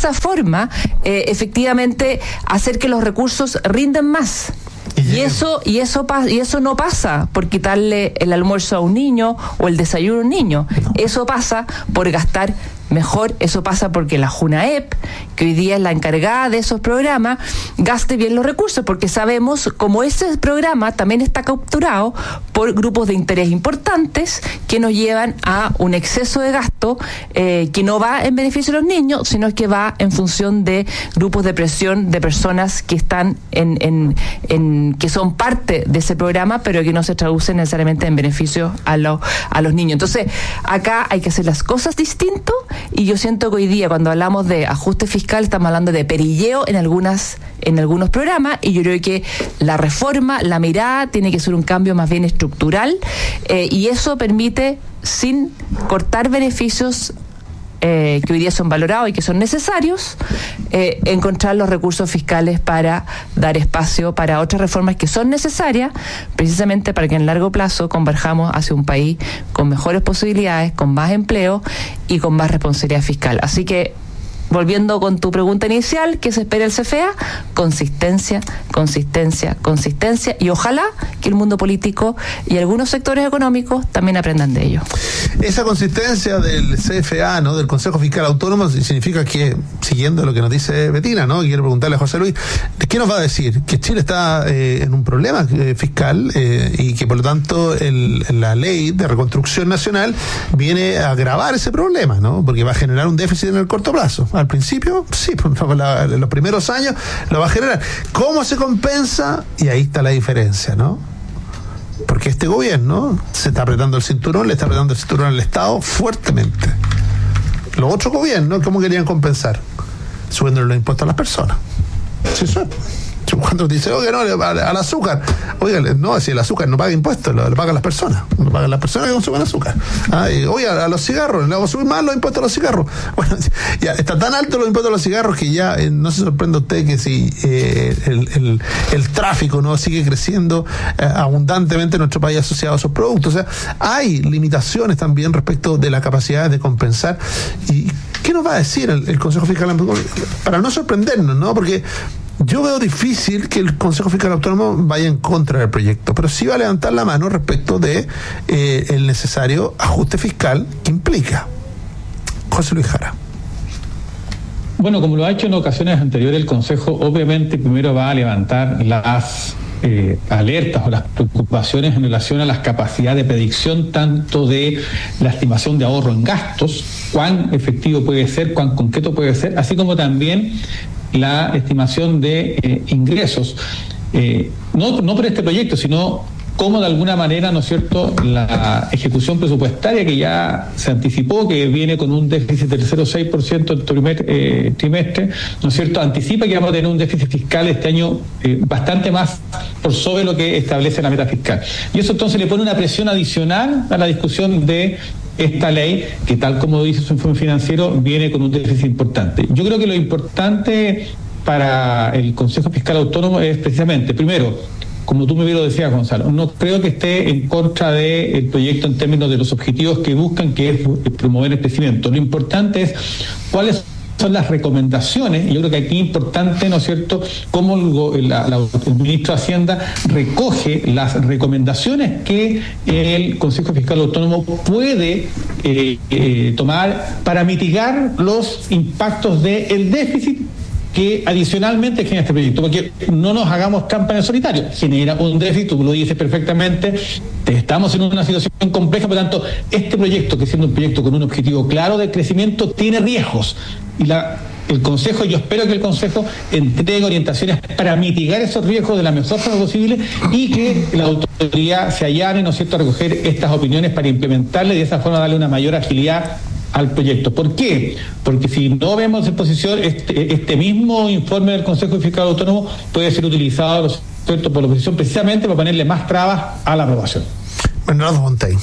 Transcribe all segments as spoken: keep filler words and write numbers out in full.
esa forma eh, efectivamente hacer que los recursos rinden más. Y eso, y eso y eso no pasa por quitarle el almuerzo a un niño o el desayuno a un niño. No. Eso pasa por gastar mejor, eso pasa porque la JUNAEP, que hoy día es la encargada de esos programas, gaste bien los recursos, porque sabemos como ese programa también está capturado por grupos de interés importantes que nos llevan a un exceso de gasto eh, que no va en beneficio de los niños, sino que va en función de grupos de presión de personas que están en, en, en que son parte de ese programa, pero que no se traducen necesariamente en beneficio a los a los niños. Entonces, acá hay que hacer las cosas distinto. Y yo siento que hoy día, cuando hablamos de ajuste fiscal, estamos hablando de perilleo en algunas en algunos programas, y yo creo que la reforma, la mirada, tiene que ser un cambio más bien estructural, eh, y eso permite, sin cortar beneficios eh, que hoy día son valorados y que son necesarios, eh, encontrar los recursos fiscales para dar espacio para otras reformas que son necesarias, precisamente para que en largo plazo converjamos hacia un país con mejores posibilidades, con más empleo y con más responsabilidad fiscal. Así que, volviendo con tu pregunta inicial, ¿qué se espera del C F A? Consistencia, consistencia, consistencia, y ojalá que el mundo político y algunos sectores económicos también aprendan de ello. Esa consistencia del C F A, ¿no?, del Consejo Fiscal Autónomo, significa que, siguiendo lo que nos dice Betina, ¿no?, quiero preguntarle a José Luis, ¿qué nos va a decir? Que Chile está eh, en un problema eh, fiscal eh, y que por lo tanto el, la ley de reconstrucción nacional viene a agravar ese problema, ¿no?, porque va a generar un déficit en el corto plazo. Al principio, sí, en los primeros años lo va a generar. ¿Cómo se compensa? Y ahí está la diferencia, ¿no? Porque este gobierno se está apretando el cinturón, le está apretando el cinturón al Estado fuertemente. Los otros gobiernos, ¿cómo querían compensar? Subiéndole los impuestos a las personas. Sí, eso es. Cuando dice, oye, no, al azúcar, oiga, no, si el azúcar no paga impuestos, lo, lo pagan las personas, lo pagan las personas que consumen azúcar. Ah, y, oye, a, a los cigarros, le hago subir más los impuestos a los cigarros. Bueno, ya está tan alto los impuestos a los cigarros que ya eh, no se sorprende usted que si eh, el, el, el tráfico no sigue creciendo eh, abundantemente en nuestro país asociado a esos productos. O sea, hay limitaciones también respecto de la capacidad de compensar. ¿Y qué nos va a decir el, el Consejo Fiscal? Para no sorprendernos, ¿no? Porque yo veo difícil que el Consejo Fiscal Autónomo vaya en contra del proyecto, pero sí va a levantar la mano respecto de eh, el necesario ajuste fiscal que implica. José Luis Jara. Bueno, como lo ha hecho en ocasiones anteriores, el Consejo obviamente primero va a levantar las eh, alertas o las preocupaciones en relación a las capacidades de predicción tanto de la estimación de ahorro en gastos, cuán efectivo puede ser, cuán concreto puede ser, así como también la estimación de eh, ingresos, eh, no, no por este proyecto, sino cómo de alguna manera, ¿no es cierto?, la ejecución presupuestaria que ya se anticipó, que viene con un déficit del cero coma seis por ciento el primer eh, trimestre, ¿no es cierto?, anticipa que vamos a tener un déficit fiscal este año eh, bastante más por sobre lo que establece la meta fiscal. Y eso entonces le pone una presión adicional a la discusión de esta ley, que tal como dice su informe financiero, viene con un déficit importante. Yo creo que lo importante para el Consejo Fiscal Autónomo es precisamente, primero, como tú me lo decías, Gonzalo, no creo que esté en contra del proyecto en términos de los objetivos que buscan, que es promover el crecimiento. Lo importante es cuáles son las recomendaciones, y yo creo que aquí es importante, ¿no es cierto?, cómo el, la, la, el ministro de Hacienda recoge las recomendaciones que el Consejo Fiscal Autónomo puede eh, eh, tomar para mitigar los impactos del déficit que adicionalmente genera este proyecto, porque no nos hagamos trampa en el solitario, genera un déficit, tú lo dices perfectamente, estamos en una situación compleja, por lo tanto, este proyecto, que siendo un proyecto con un objetivo claro de crecimiento, tiene riesgos, y la, el Consejo, yo espero que el Consejo entregue orientaciones para mitigar esos riesgos de la mejor forma posible y que la autoridad se allane, ¿no es cierto?, a recoger estas opiniones para implementarle y de esa forma darle una mayor agilidad al proyecto. ¿Por qué? Porque si no vemos en posición, este, este mismo informe del Consejo Fiscal Autónomo puede ser utilizado, ¿no es cierto?, por la oposición precisamente para ponerle más trabas a la aprobación. Bernardo Montein.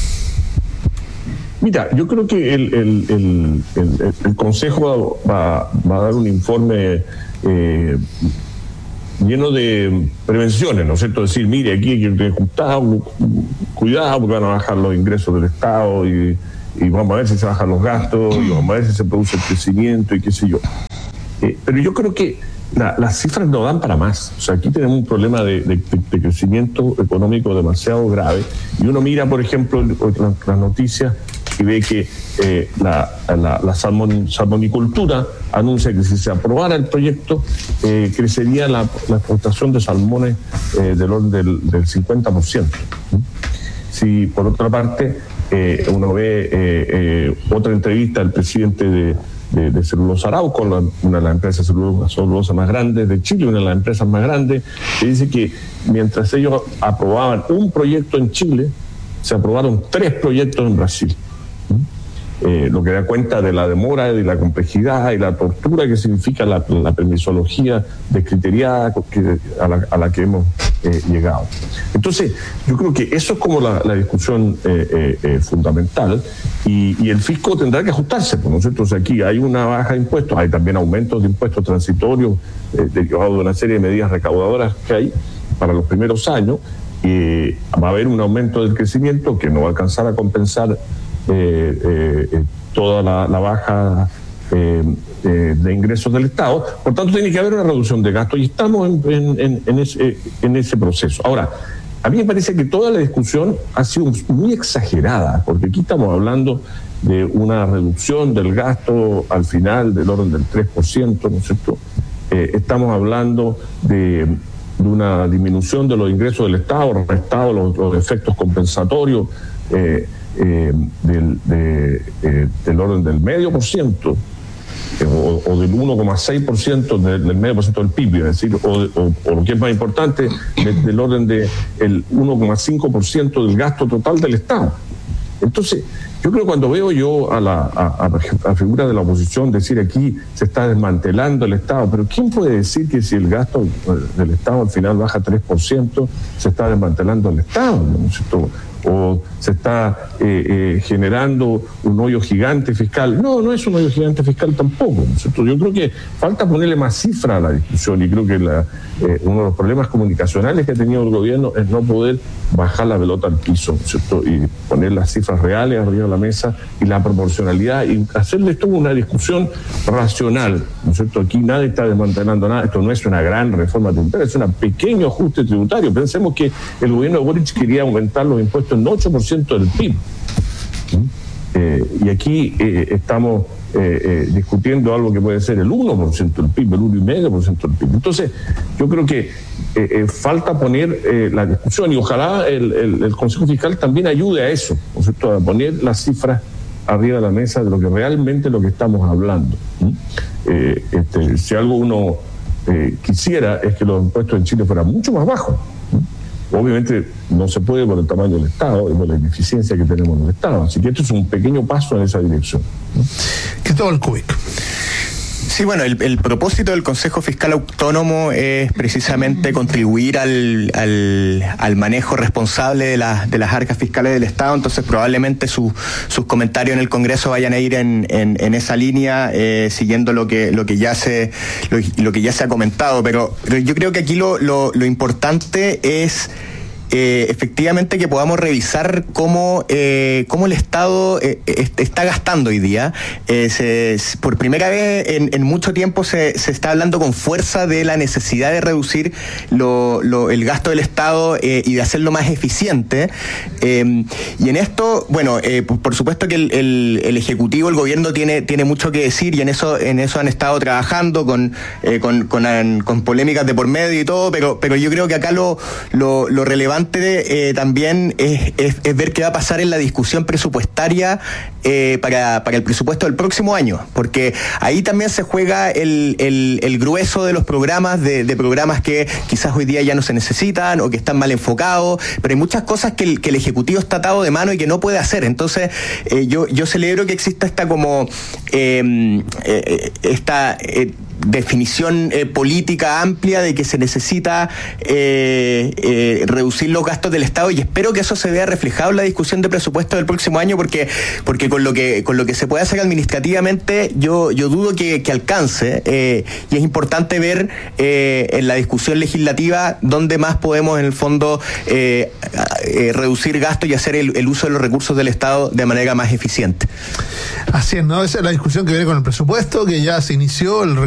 Mira, yo creo que el, el, el, el, el Consejo va, va a dar un informe eh, lleno de prevenciones, ¿no es cierto? Decir, mire, aquí hay que tener cuidado, cuidado porque van a bajar los ingresos del Estado y, y vamos a ver si se bajan los gastos y vamos a ver si se produce el crecimiento y qué sé yo. Eh, pero yo creo que la, las cifras no dan para más. O sea, aquí tenemos un problema de, de, de crecimiento económico demasiado grave. Y uno mira, por ejemplo, las la noticias y ve que eh, la, la, la salmon, salmonicultura anuncia que si se aprobara el proyecto, eh, crecería la, la exportación de salmones eh, del orden del, del cincuenta por ciento. Si, por otra parte, eh, uno ve eh, eh, otra entrevista del presidente de, de, de Celulosa Arauco, la, una de las empresas celulosa, celulosa más grandes de Chile, una de las empresas más grandes, que dice que mientras ellos aprobaban un proyecto en Chile, se aprobaron tres proyectos en Brasil. Eh, lo que da cuenta de la demora y la complejidad y la tortura que significa la, la permisología descriteriada que, a, la, a la que hemos eh, llegado. Entonces, yo creo que eso es como la, la discusión eh, eh, eh, fundamental y, y el fisco tendrá que ajustarse, ¿no es cierto? O sea, aquí hay una baja de impuestos, hay también aumentos de impuestos transitorios eh, derivados de una serie de medidas recaudadoras que hay para los primeros años. Y va a haber un aumento del crecimiento que no va a alcanzar a compensar Eh, eh, toda la, la baja eh, eh, de ingresos del Estado. Por tanto, tiene que haber una reducción de gastos y estamos en, en, en, en, ese, en ese proceso. Ahora, a mí me parece que toda la discusión ha sido muy exagerada, porque aquí estamos hablando de una reducción del gasto al final del orden del tres por ciento, ¿no es cierto? Eh, estamos hablando de, de una disminución de los ingresos del Estado, restados los, los efectos compensatorios, eh, Eh, del, de, eh, del orden del medio por ciento eh, o, o del uno coma seis por ciento del, del medio por ciento del P I B, es decir, o, o, o lo que es más importante, de, del orden del de uno coma cinco por ciento del gasto total del Estado. Entonces, yo creo que cuando veo yo a la, a, a la figura de la oposición decir aquí se está desmantelando el Estado, pero ¿quién puede decir que si el gasto del Estado al final baja tres por ciento se está desmantelando el Estado? ¿No es cierto? O se está eh, eh, generando un hoyo gigante fiscal. No, no es un hoyo gigante fiscal tampoco, ¿no es cierto? Yo creo que falta ponerle más cifra a la discusión y creo que la, eh, uno de los problemas comunicacionales que ha tenido el gobierno es no poder bajar la pelota al piso, ¿no es cierto? Y poner las cifras reales arriba de la mesa y la proporcionalidad y hacerle esto una discusión racional, ¿no es cierto? Aquí nadie está desmantelando nada, esto no es una gran reforma tributaria, es un pequeño ajuste tributario. Pensemos que el gobierno de Boric quería aumentar los impuestos en ocho por ciento del P I B. Eh, y aquí eh, estamos eh, eh, discutiendo algo que puede ser el uno por ciento del P I B, el uno coma cinco por ciento del P I B. Entonces, yo creo que eh, eh, falta poner eh, la discusión y ojalá el, el, el Consejo Fiscal también ayude a eso, ¿no es cierto? A poner las cifras arriba de la mesa de lo que realmente lo que estamos hablando. Eh, este, si algo uno eh, quisiera es que los impuestos en Chile fueran mucho más bajos. Obviamente no se puede por el tamaño del Estado y por la ineficiencia que tenemos en el Estado. Así que esto es un pequeño paso en esa dirección. Cristóbal Kubik. Sí, bueno, el, el propósito del Consejo Fiscal Autónomo es precisamente contribuir al, al, al manejo responsable de, la, de las arcas fiscales del Estado, entonces probablemente su, sus comentarios en el Congreso vayan a ir en, en, en esa línea, eh, siguiendo lo que, lo que ya se, lo, lo que ya se ha comentado, pero, pero yo creo que aquí lo, lo, lo importante es Eh, efectivamente que podamos revisar cómo, eh, cómo el Estado eh, está gastando hoy día. Eh, se, por primera vez en, en mucho tiempo se, se está hablando con fuerza de la necesidad de reducir lo, lo, el gasto del Estado eh, y de hacerlo más eficiente. Eh, y en esto, bueno, eh, por, por supuesto que el, el, el Ejecutivo, el Gobierno tiene, tiene mucho que decir y en eso, en eso han estado trabajando con, eh, con, con, con polémicas de por medio y todo, pero, pero yo creo que acá lo, lo, lo relevante Eh, también es, es, es ver qué va a pasar en la discusión presupuestaria eh, para, para el presupuesto del próximo año, porque ahí también se juega el, el, el grueso de los programas, de, de programas que quizás hoy día ya no se necesitan o que están mal enfocados, pero hay muchas cosas que el, que el Ejecutivo está atado de mano y que no puede hacer. Entonces eh, yo, yo celebro que exista esta como eh, eh, esta eh, definición eh, política amplia de que se necesita eh, eh, reducir los gastos del Estado, y espero que eso se vea reflejado en la discusión de presupuesto del próximo año, porque porque con lo que con lo que se puede hacer administrativamente yo yo dudo que, que alcance, eh, y es importante ver eh, en la discusión legislativa dónde más podemos en el fondo eh, eh, reducir gastos y hacer el, el uso de los recursos del Estado de manera más eficiente. Así es, ¿no? Esa es la discusión que viene con el presupuesto, que ya se inició, el